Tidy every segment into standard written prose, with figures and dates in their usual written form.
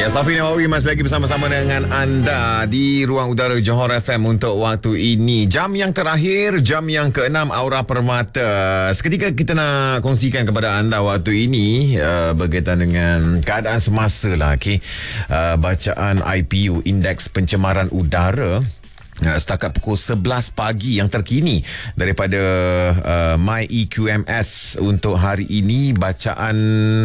Ya, Safi Nawawi masih lagi bersama-sama dengan anda di ruang udara Johor FM untuk waktu ini. Jam yang terakhir, jam yang ke-6 Aura Permata. Seketika kita nak kongsikan kepada anda waktu ini berkaitan dengan keadaan semasa lah. Bacaan IPU, Indeks Pencemaran Udara, setakat pukul 11 pagi yang terkini daripada MyEQMS untuk hari ini. Bacaan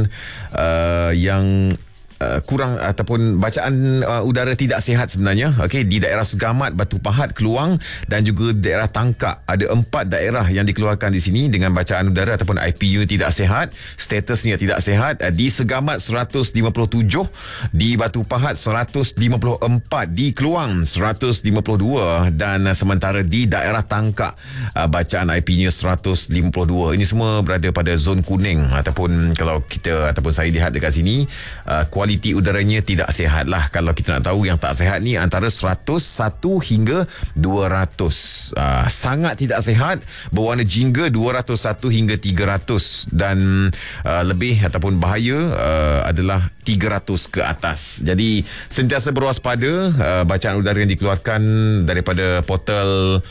yang kurang ataupun bacaan udara tidak sihat sebenarnya. Okey, di daerah Segamat, Batu Pahat, Keluang dan juga daerah Tangkak. Ada 4 daerah yang dikeluarkan di sini dengan bacaan udara ataupun IPU tidak sihat, statusnya tidak sihat. Di Segamat 157, di Batu Pahat 154, di Keluang 152 dan sementara di daerah Tangkak bacaan IPU-nya 152. Ini semua berada pada zon kuning ataupun kalau kita ataupun saya lihat dekat sini kualiti udaranya tidak sihat lah. Kalau kita nak tahu yang tak sihat ni antara 101 hingga 200. Sangat tidak sihat berwarna jingga 201 hingga 300 dan lebih ataupun bahaya adalah 300 ke atas. Jadi sentiasa berwaspada. Bacaan udara yang dikeluarkan daripada portal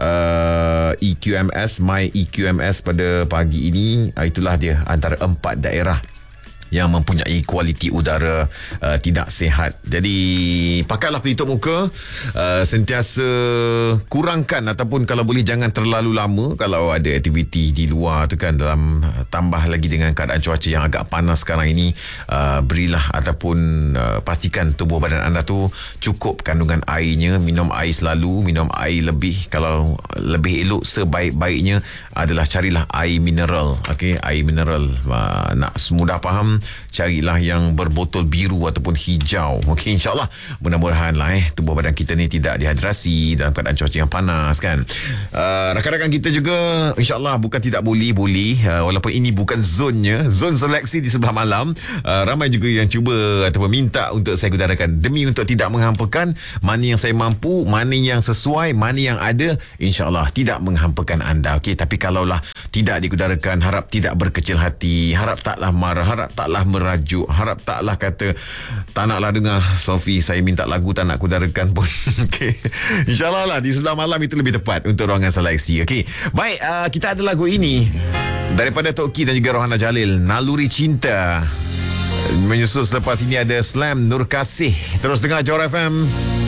EQMS, MyEQMS pada pagi ini, itulah dia antara 4 daerah yang mempunyai kualiti udara tidak sihat. Jadi pakailah pelitup muka, sentiasa kurangkan ataupun kalau boleh jangan terlalu lama kalau ada aktiviti di luar tu kan, dalam tambah lagi dengan keadaan cuaca yang agak panas sekarang ini. Berilah ataupun pastikan tubuh badan anda tu cukup kandungan airnya, minum air selalu, minum air lebih. Kalau lebih elok sebaik-baiknya adalah carilah air mineral. Okey, air mineral nak mudah faham, carilah yang berbotol biru ataupun hijau. Okey, insyaAllah mudah-mudahan lah tubuh badan kita ni tidak dehidrasi dalam keadaan cuaca yang panas kan. Rakan-rakan kita juga insyaAllah bukan tidak boleh walaupun ini bukan zonnya, zon seleksi di sebelah malam. Ramai juga yang cuba ataupun minta untuk saya udarakan demi untuk tidak menghampakan. Mana yang saya mampu, mana yang sesuai, mana yang ada, insyaAllah tidak menghampakan anda. Okey, tapi kalaulah tidak diudarakan, harap tidak berkecil hati, harap taklah marah, harap taklah merajuk, harap taklah kata tak naklah dengar Sofi saya minta lagu tak nak kudarakan pun. Okay. InsyaAllah lah di sebelah malam itu lebih tepat untuk ruangan seleksi. Okay. Baik, kita ada lagu ini daripada Toki dan juga Rohana Jalil, Naluri Cinta. Menyusul selepas ini ada Slam Nur Kasih. Terus dengar Johor FM.